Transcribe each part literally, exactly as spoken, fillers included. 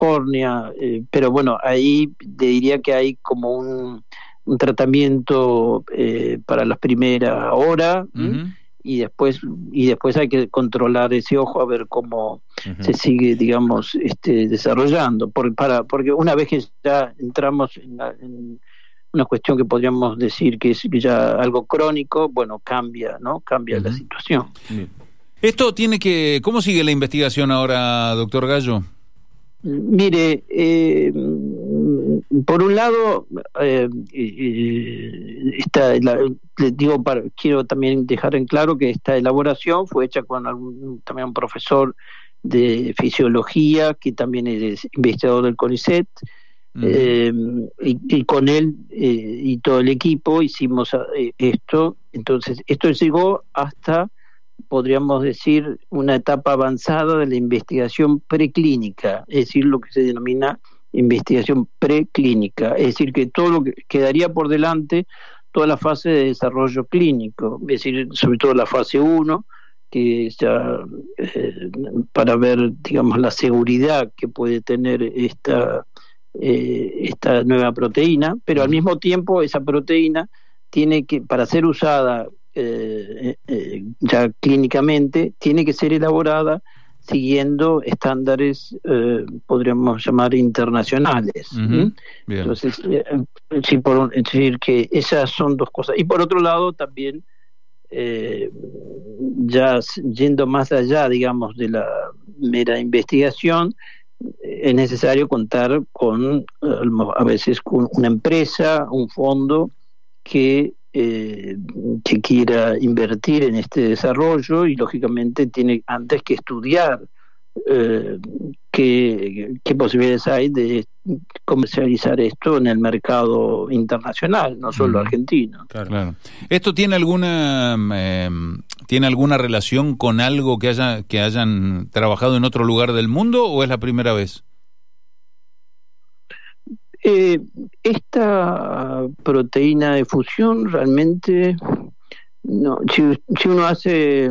córnea, eh, pero bueno, ahí te diría que hay como un, un tratamiento eh, para las primeras horas, uh-huh. y después y después hay que controlar ese ojo a ver cómo uh-huh. se sigue, digamos, este, desarrollando, por, para, porque una vez que ya entramos en, la, en una cuestión que podríamos decir que es ya algo crónico, bueno, cambia, ¿no? Cambia uh-huh. la situación. Bien. Esto tiene que... ¿Cómo sigue la investigación ahora, doctor Gallo? Mire, eh, por un lado, eh, eh, esta, la, les digo, para, quiero también dejar en claro que esta elaboración fue hecha con algún, también un profesor de fisiología, que también es investigador del CONICET, uh-huh. eh, y, y con él eh, y todo el equipo hicimos eh, esto. Entonces, esto llegó hasta, podríamos decir, una etapa avanzada de la investigación preclínica, es decir, lo que se denomina investigación preclínica, es decir, que todo lo que quedaría por delante, toda la fase de desarrollo clínico, es decir, sobre todo la fase uno, que ya eh, para ver, digamos, la seguridad que puede tener esta, eh, esta nueva proteína, pero al mismo tiempo esa proteína tiene que, para ser usada Eh, eh, ya clínicamente, tiene que ser elaborada siguiendo estándares, eh, podríamos llamar internacionales. Uh-huh. Entonces, eh, sí, por, es decir, que esas son dos cosas. Y por otro lado, también, eh, ya yendo más allá, digamos, de la mera investigación, es necesario contar con, a veces, con una empresa, un fondo que Eh, que quiera invertir en este desarrollo, y lógicamente tiene antes que estudiar eh, qué, qué posibilidades hay de comercializar esto en el mercado internacional, no solo mm. argentino. Claro, claro. ¿Esto tiene alguna eh, tiene alguna relación con algo que haya que hayan trabajado en otro lugar del mundo, o es la primera vez? Eh, esta proteína de fusión realmente, no, si, si uno hace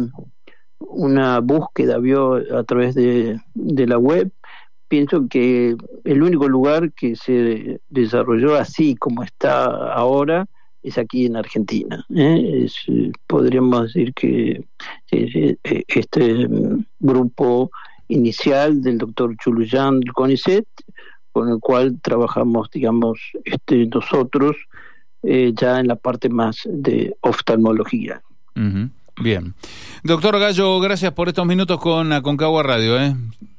una búsqueda vio a través de, de la web, pienso que el único lugar que se desarrolló así como está ahora es aquí en Argentina, ¿eh? Es, podríamos decir que eh, este grupo inicial del doctor Chuluyán del CONICET, con el cual trabajamos, digamos, este, nosotros, eh, ya en la parte más de oftalmología. Uh-huh. Bien. Doctor Gallo, gracias por estos minutos con Aconcagua Radio. ¿eh?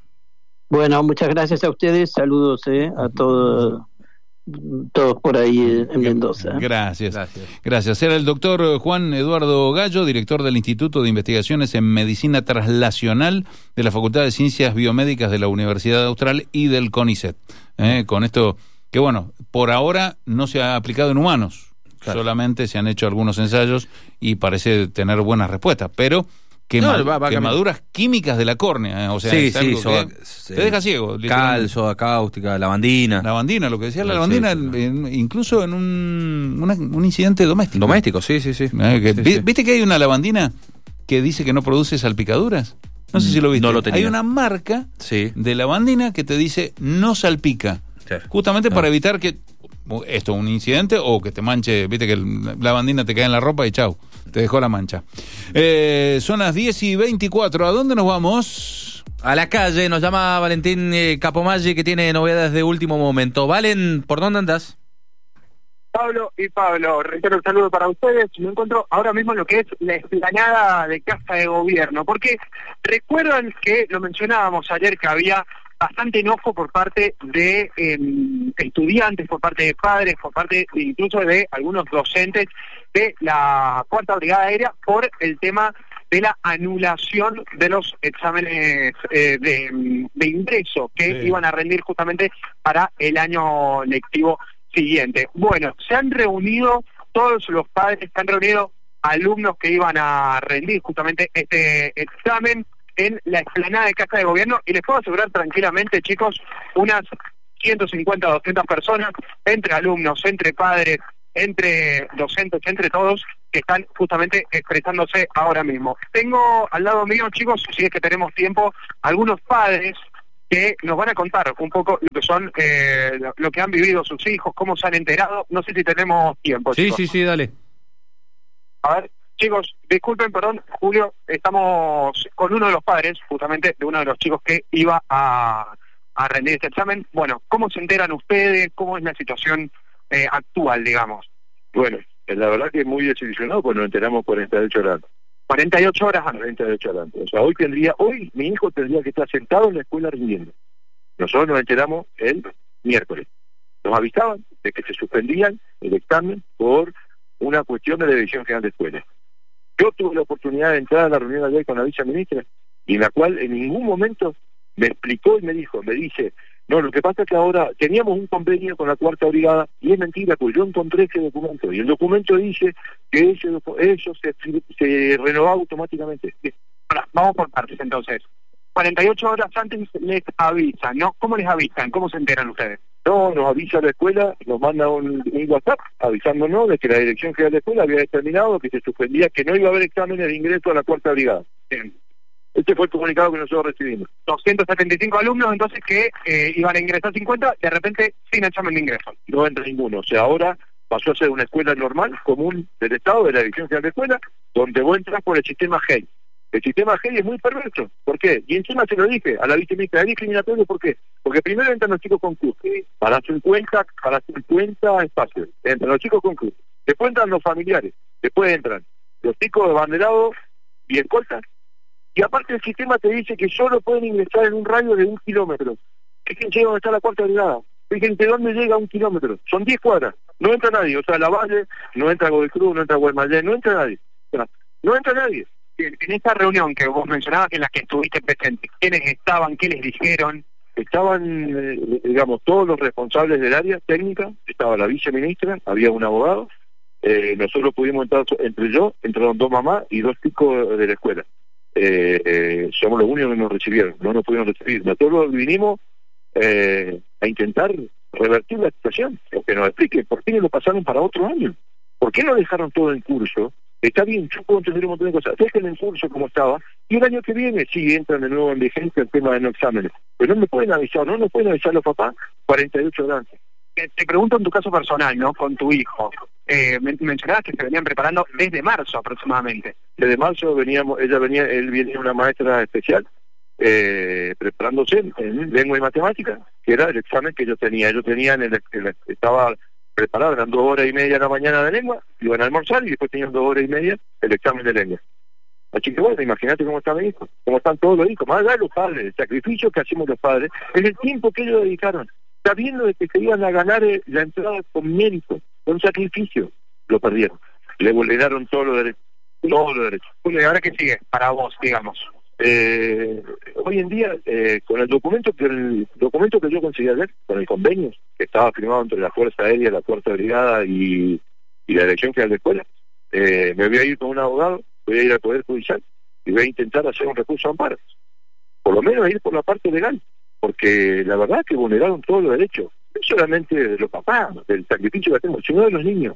Bueno, muchas gracias a ustedes, saludos eh, a todos. todos por ahí en Mendoza. Gracias. Gracias. Gracias. Era el doctor Juan Eduardo Gallo, director del Instituto de Investigaciones en Medicina Translacional de la Facultad de Ciencias Biomédicas de la Universidad Austral y del CONICET. Eh, con esto, que bueno, por ahora no se ha aplicado en humanos, claro. Solamente se han hecho algunos ensayos y parece tener buenas respuestas, pero quema, no, va, va quemaduras químicas de la córnea, eh, o sea, sí, es algo sí, que so, te deja ciego. Cal, soda cáustica, lavandina. Lavandina, lo que decía la lavandina, sí, sí, en, incluso en un, una, un incidente doméstico. Doméstico, sí, sí, sí. Eh, que, sí, vi, sí. ¿Viste que hay una lavandina que dice que no produce salpicaduras? No sé si lo viste. No lo tenía. Hay una marca sí. de lavandina que te dice no salpica. Sí. Justamente no. para evitar que esto, un incidente, o que te manche, viste que la lavandina te cae en la ropa y chau, te dejó la mancha. Eh, son las diez y veinticuatro, ¿a dónde nos vamos? A la calle, nos llama Valentín eh, Capomaggi, que tiene novedades de último momento. Valen, ¿por dónde andás? Pablo y Pablo, reitero el saludo para ustedes. Me encuentro ahora mismo en lo que es la explanada de Casa de Gobierno, porque recuerdan que lo mencionábamos ayer, que había bastante enojo por parte de eh, estudiantes, por parte de padres, por parte de, incluso de algunos docentes de la Cuarta Brigada Aérea, por el tema de la anulación de los exámenes eh, de, de ingreso que sí. iban a rendir justamente para el año lectivo siguiente. Bueno, se han reunido todos los padres, se han reunido alumnos que iban a rendir justamente este examen en la explanada de Casa de Gobierno, y les puedo asegurar tranquilamente, chicos, unas ciento cincuenta, doscientas personas, entre alumnos, entre padres, entre docentes, entre todos, que están justamente expresándose ahora mismo. Tengo al lado mío, chicos, si es que tenemos tiempo, algunos padres que nos van a contar un poco lo que son, eh, lo, lo que han vivido sus hijos, cómo se han enterado. No sé si tenemos tiempo. Sí, chicos. sí, sí, dale. A ver, chicos, disculpen, perdón, Julio, estamos con uno de los padres, justamente, de uno de los chicos que iba a, a rendir este examen. Bueno, ¿cómo se enteran ustedes? ¿Cómo es la situación eh, actual, digamos? Bueno, la verdad que muy desilusionado, pues nos enteramos cuarenta y ocho horas antes. cuarenta y ocho horas antes. cuarenta y ocho horas antes. O sea, hoy tendría, hoy mi hijo tendría que estar sentado en la escuela rindiendo. Nosotros nos enteramos el miércoles. Nos avisaban de que se suspendían el examen por una cuestión de la Dirección General de Escuelas. Yo tuve la oportunidad de entrar a la reunión ayer con la viceministra, y en la cual en ningún momento me explicó y me dijo, me dice, no, lo que pasa es que ahora teníamos un convenio con la Cuarta Brigada, y es mentira, pues yo encontré ese documento, y el documento dice que ese, eso se, se renovaba automáticamente. Bien. Ahora, vamos por partes entonces. cuarenta y ocho horas antes les avisan, ¿no? ¿Cómo les avisan? ¿Cómo se enteran ustedes? No, nos avisa la escuela, nos manda un, un WhatsApp avisándonos de que la Dirección General de Escuela había determinado que se suspendía, que no iba a haber exámenes de ingreso a la Cuarta Brigada. Bien. Este fue el comunicado que nosotros recibimos. doscientos setenta y cinco alumnos entonces que eh, iban a ingresar cincuenta, de repente sin examen de ingreso. No entra ninguno, o sea, ahora pasó a ser una escuela normal, común del Estado, de la Dirección General de Escuela, donde vos entras por el sistema G E I. El sistema G E I es muy perverso. ¿Por qué? Y encima se lo dije a la viceministra, es discriminatorio. ¿Por qué? Porque primero entran los chicos con C U S, para cincuenta, para cincuenta espacios. Entran los chicos con C U S. Después entran los familiares. Después entran los chicos de banderado y escoltas. Y aparte el sistema te dice que solo pueden ingresar en un radio de un kilómetro. Fíjense dónde está la Cuarta Brigada. Fíjense dónde llega un kilómetro. Son diez cuadras. No entra nadie. O sea, la Valle, no entra Godoy Cruz, no entra Guaymallén, no entra nadie. O sea, no entra nadie. En esta reunión que vos mencionabas, en la que estuviste presente, ¿quiénes estaban? ¿Qué les dijeron? Estaban, eh, digamos, todos los responsables del área técnica, estaba la viceministra, había un abogado, eh, nosotros pudimos entrar, entre yo, entraron dos mamás y dos chicos de la escuela. Eh, eh, somos los únicos que nos recibieron, no nos pudieron recibir. Nosotros vinimos eh, a intentar revertir la situación, o que nos explique por qué no lo pasaron para otro año. ¿Por qué no dejaron todo en curso? Está bien, yo puedo entender un montón de cosas. Dejen en curso como estaba, y el año que viene sí entran de nuevo en vigencia el tema de no exámenes. Pero no me pueden avisar, no nos pueden avisar los papás cuarenta y ocho horas antes. Te, te pregunto en tu caso personal, ¿no? Con tu hijo. Eh, men mencionabas que se venían preparando desde marzo aproximadamente. Desde marzo veníamos, ella venía, él venía una maestra especial, eh, preparándose en, en lengua y matemática, que era el examen que yo tenía. Yo tenía en el, el estaba preparado, eran dos horas y media en la mañana de lengua, iban a almorzar y después tenían dos horas y media el examen de lengua. Así que bueno, imagínate cómo está mi hijo, cómo están todos los hijos, más allá de los padres, el sacrificio que hacemos los padres, es el tiempo que ellos dedicaron, sabiendo de que se iban a ganar la entrada con mérito, con sacrificio, lo perdieron, le vulneraron todos los derechos, todos los derechos. ¿Y ahora qué sigue para vos, digamos? Eh, hoy en día, eh, con el documento que el documento que yo conseguí ayer, con el convenio que estaba firmado entre la Fuerza Aérea, la Cuarta Brigada y, y la Dirección General de Escuela, eh, me voy a ir con un abogado, voy a ir al Poder Judicial y voy a intentar hacer un recurso de amparo, por lo menos ir por la parte legal, porque la verdad que vulneraron todos los derechos, no solamente de los papás, del sacrificio que hacemos, sino de los niños.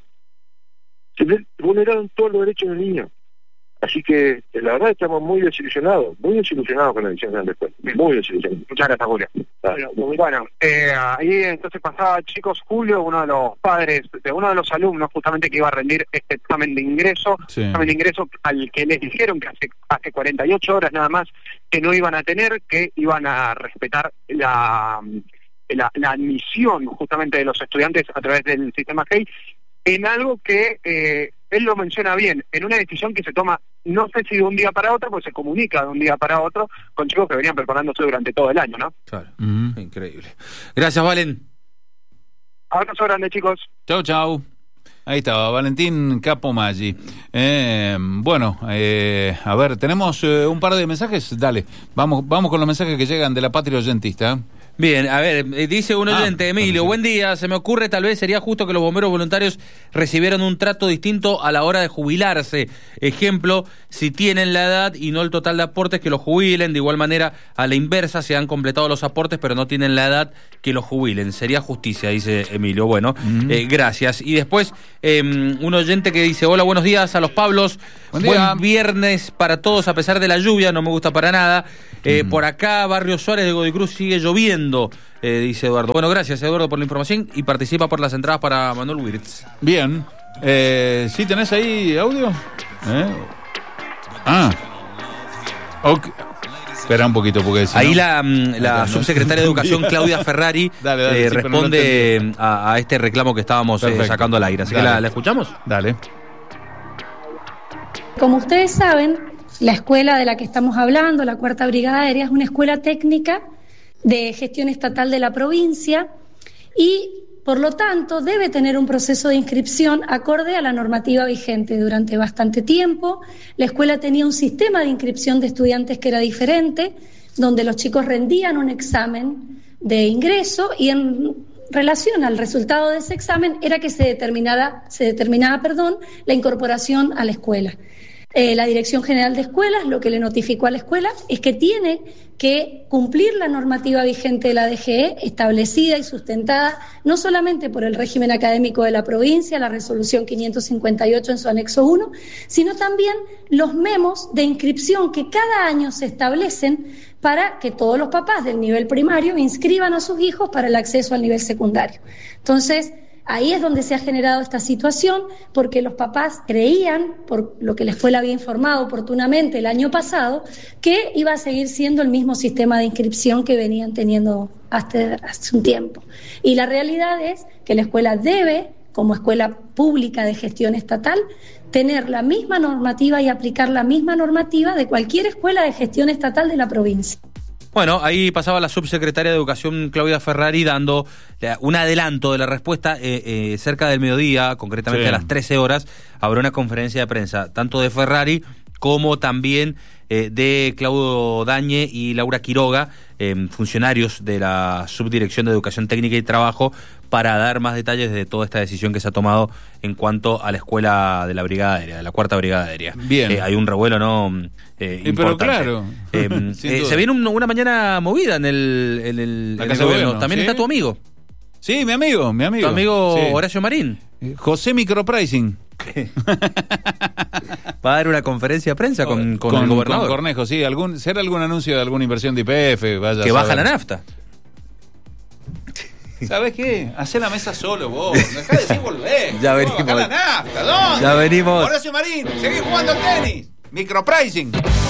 Se vulneraron todos los derechos de los niños. Así que, la verdad, estamos muy desilusionados, muy desilusionados con la Dirección General de Escuela. Muy desilusionados. Muchas gracias, Julio. Bueno, bueno eh, ahí entonces pasaba, chicos, Julio, uno de los padres de uno de los alumnos, justamente que iba a rendir este examen de ingreso, sí. examen de ingreso al que les dijeron que hace, hace cuarenta y ocho horas nada más que no iban a tener, que iban a respetar la, la, la admisión justamente de los estudiantes a través del sistema G E I, en algo que eh, él lo menciona bien, en una decisión que se toma, no sé si de un día para otro, pues se comunica de un día para otro con chicos que venían preparándose durante todo el año, ¿no? Claro, mm-hmm. Increíble. Gracias, Valen. Abrazo grande, chicos. Chau, chau. Ahí estaba, Valentín Capomaggi. Eh, bueno, eh, a ver, tenemos eh, un par de mensajes. Dale, vamos, vamos con los mensajes que llegan de la Patria Oyentista. Bien, a ver, dice un oyente, ah, Emilio, buen día, se me ocurre tal vez sería justo que los bomberos voluntarios recibieran un trato distinto a la hora de jubilarse. Ejemplo, si tienen la edad y no el total de aportes, que los jubilen. De igual manera, a la inversa, se han completado los aportes pero no tienen la edad, que los jubilen. Sería justicia, dice Emilio. Bueno, uh-huh. eh, gracias. Y después, eh, un oyente que dice, hola, buenos días a los Pablos. Buen, buen viernes para todos a pesar de la lluvia, no me gusta para nada. Eh, uh-huh. Por acá, Barrio Suárez de Godicruz sigue lloviendo, eh, dice Eduardo. Bueno, gracias Eduardo por la información y participa por las entradas para Manuel Wirtz. Bien. Eh, ¿Sí tenés ahí audio? ¿Eh? Ah. Okay. Espera un poquito porque si ahí no... la, la no, subsecretaria no de Educación Claudia Ferrari dale, dale, eh, sí, responde no a, a este reclamo que estábamos eh, sacando al aire. Así dale. que la, la escuchamos. Dale. Como ustedes saben, la escuela de la que estamos hablando, la Cuarta Brigada Aérea, es una escuela técnica de gestión estatal de la provincia y, por lo tanto, debe tener un proceso de inscripción acorde a la normativa vigente. Durante bastante tiempo, la escuela tenía un sistema de inscripción de estudiantes que era diferente, donde los chicos rendían un examen de ingreso y en relación al resultado de ese examen era que se determinara, se determinaba, perdón, la incorporación a la escuela. Eh, la Dirección General de Escuelas lo que le notificó a la escuela es que tiene que cumplir la normativa vigente de la D G E, establecida y sustentada no solamente por el régimen académico de la provincia, la resolución quinientos cincuenta y ocho en su anexo uno, sino también los memos de inscripción que cada año se establecen para que todos los papás del nivel primario inscriban a sus hijos para el acceso al nivel secundario. Entonces, ahí es donde se ha generado esta situación, porque los papás creían, por lo que la escuela había informado oportunamente el año pasado, que iba a seguir siendo el mismo sistema de inscripción que venían teniendo hasta hace un tiempo. Y la realidad es que la escuela debe, como escuela pública de gestión estatal, tener la misma normativa y aplicar la misma normativa de cualquier escuela de gestión estatal de la provincia. Bueno, ahí pasaba la subsecretaria de Educación, Claudia Ferrari, dando un adelanto de la respuesta. Eh, eh, cerca del mediodía, concretamente sí. a las trece horas, habrá una conferencia de prensa, tanto de Ferrari como también eh, de Claudio Dañe y Laura Quiroga, eh, funcionarios de la Subdirección de Educación Técnica y Trabajo, para dar más detalles de toda esta decisión que se ha tomado en cuanto a la escuela de la Brigada Aérea, de la Cuarta Brigada Aérea. Bien. Eh, hay un revuelo, ¿no? Eh, y pero claro. Eh, eh, se viene un, una mañana movida en el, en el, en el gobierno. También ¿sí? está tu amigo. Sí, mi amigo, mi amigo. Tu amigo sí. Horacio Marín. José Micropricing. Va a dar una conferencia de prensa con, con, con el gobernador. Con Cornejo, sí. Algún, ¿será algún anuncio de alguna inversión de Y P F? Vaya que baja la nafta. ¿Sabes qué? Hacé la mesa solo vos. Dejá de decir volver. Ya venimos. Acá la nafta, ¿dónde? Ya venimos. Horacio Marín, seguí jugando al tenis. Micropricing.